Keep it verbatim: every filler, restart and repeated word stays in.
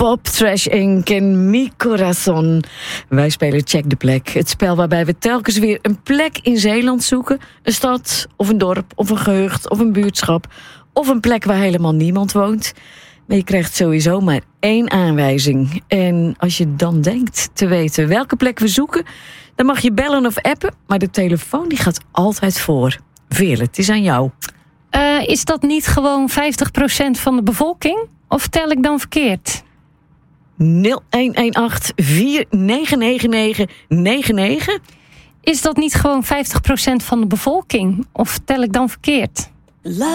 Pop, Trash incorporated en Mi Corazon. Wij spelen Check de Plek. Het spel waarbij we telkens weer een plek in Zeeland zoeken. Een stad, of een dorp, of een gehucht, of een buurtschap. Of een plek waar helemaal niemand woont. Maar je krijgt sowieso maar één aanwijzing. En als je dan denkt te weten welke plek we zoeken, dan mag je bellen of appen. Maar de telefoon die gaat altijd voor. Veerle, het is aan jou. Uh, is dat niet gewoon vijftig procent van de bevolking? Of tel ik dan verkeerd? nul een een acht vier negen negen negen negen negen. Is dat niet gewoon vijftig procent van de bevolking? Of tel ik dan verkeerd?